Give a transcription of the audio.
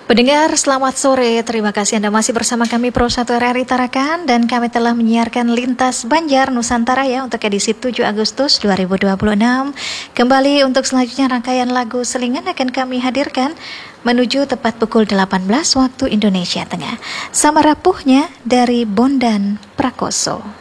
Pendengar, selamat sore. Terima kasih Anda masih bersama kami Pro 1 RRI Tarakan, dan kami telah menyiarkan Lintas Banjar Nusantara ya untuk edisi 7 Agustus 2026. Kembali untuk selanjutnya rangkaian lagu selingan akan kami hadirkan menuju tepat pukul 18 waktu Indonesia Tengah. Sama rapuhnya dari Bondan Prakoso.